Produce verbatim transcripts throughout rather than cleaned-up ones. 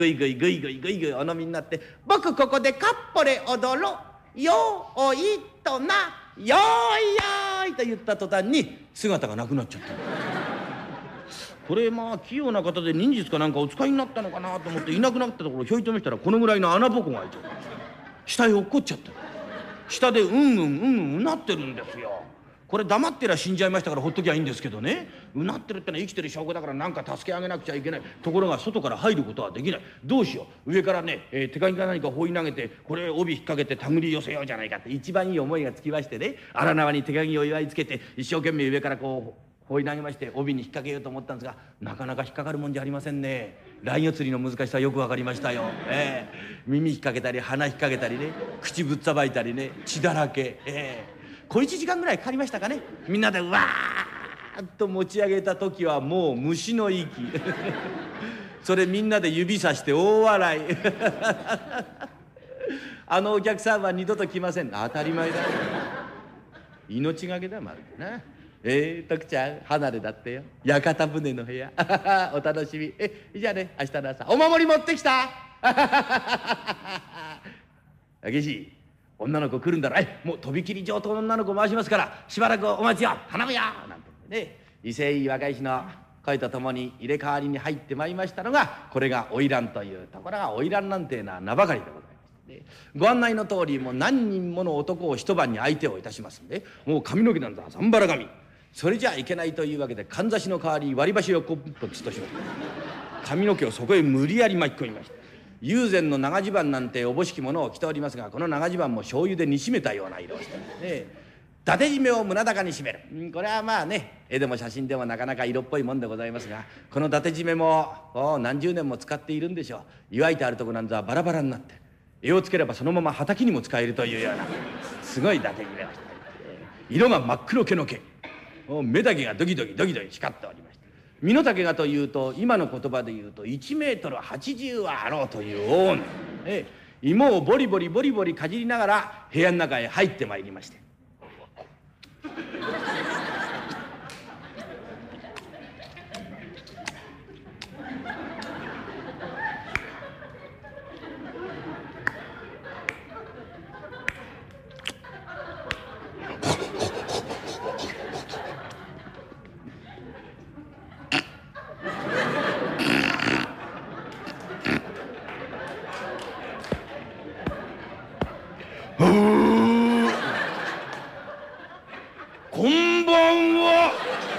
ぐいぐいぐいぐいぐいぐいお飲みになって、僕ここでかっぽれ踊ろう、よーいとな、よーいよーいと言った途端に姿がなくなっちゃった。これまあ器用な方で忍術かなんかお使いになったのかなと思っていなくなったところひょいと見したらこのぐらいの穴ぼこが開いちゃった。下へ落っこっちゃった。下でうんうんうんうんうなってるんですよ。これ黙ってりゃ死んじゃいましたからほっときゃいいんですけどね、うなってるってのは生きてる証拠だから何か助け上げなくちゃいけない。ところが外から入ることはできない。どうしよう、上からね、えー、手紙か何か放り投げてこれ帯引っ掛けて手繰り寄せようじゃないかって一番いい思いがつきましてね、荒縄に手紙を祝いつけて一生懸命上からこう放り投げまして帯に引っ掛けようと思ったんですが、なかなか引っかかるもんじゃありませんね。ライン釣りの難しさよく分かりましたよ。えー、耳引っ掛けたり鼻引っ掛けたりね、口ぶっさばいたりね、血だらけ。えー小一時間ぐらいかかりましたかね。みんなでうわーっと持ち上げた時はもう虫の息。それみんなで指さして大笑い。あのお客さんは二度と来ません。当たり前だ。命がけだまるでな。えー、徳ちゃん離れだってよ、屋形船の部屋。お楽しみ。えじゃあね、明日の朝お守り持ってきた。激しい女の子来るんだろ。えもうとびきり上等の女の子回しますからしばらくお待ちよ、頼むよなんてね、威勢いい若い日の声とともに入れ替わりに入ってまいりましたのが、これが花魁というところが花魁なんていうのは名ばかりでございまして、ご案内の通りもう何人もの男を一晩に相手をいたしますんで、もう髪の毛なんざざんばら髪。それじゃいけないというわけでかんざしの代わりに割り箸をこっとつとしました。髪の毛をそこへ無理やり巻き込みました。友禅の長襦袢なんておぼしきものを着ておりますが、この長襦袢も醤油で煮しめたような色をしてますね。伊達締めを胸高に締める、うん、これはまあね絵でも写真でもなかなか色っぽいもんでございますが、この伊達締めも何十年も使っているんでしょう。湯いてあるとこなんざバラバラになって絵をつければそのまま畑にも使えるというようなすごい伊達締めをして、色が真っ黒けの毛、目だけがドキドキドキドキ光っております。身の丈がというと今の言葉で言うといちメートルはちじゅうはあろうという大野、ええ、芋をボリボリボリボリかじりながら部屋の中へ入ってまいりまして、こんばんは。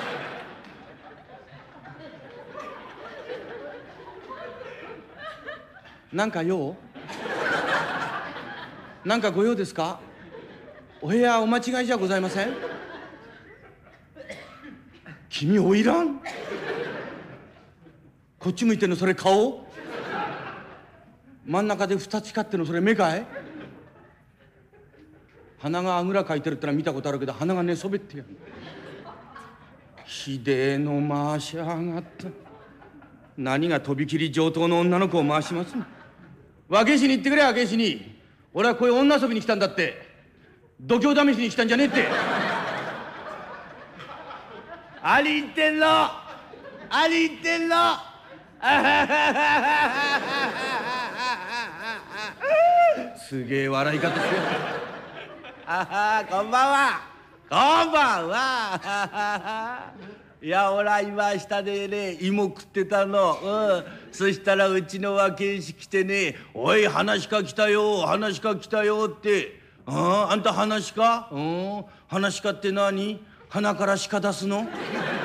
なんか用？なんかご用ですか？お部屋お間違いじゃございません？君花魁？こっち向いてんのそれ顔？真ん中で二つ光ってんのそれ目かい？鼻があぐらかいてるってのは見たことあるけど鼻が寝そべってやる。ひでえの回しやがった。何がとびきり上等の女の子を回しますの。分けしに行ってくれ。分けしに俺はこういう女遊びに来たんだって、度胸試しに来たんじゃねえって。ありってんのありってんのすげえ笑い方してる。あはこんばんは。こんばんは。いや俺は今下でね芋食ってたの、うん、そしたらうちの若えし来てね「おい話か来たよ話か来たよ」って「あああんた話か？うん話かって何？鼻から鹿出すの？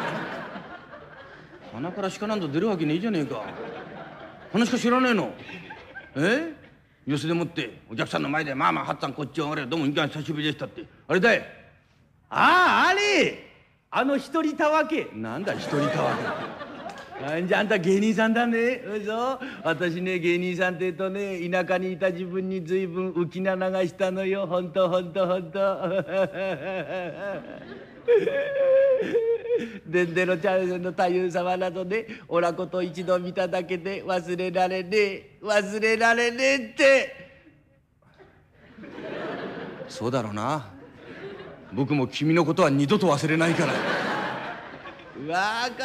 鼻から鹿なんぞ出るわけねえじゃねえか。話か知らねえの？え寄せでもってお客さんの前で「まあまあはっさんこっち上がれどうも久しぶりでした」ってあれだい。あああれあの一人たわけ。なんだ一人たわけ。じゃああんた芸人さんだね。そう私ね芸人さんって言うとね田舎にいた自分に随分浮き名流したのよ。ほんとほんとほんと。でんでの茶屋の太夫様などねおらこと一度見ただけで忘れられねえ忘れられねえって。そうだろうな。僕も君のことは二度と忘れないから。わか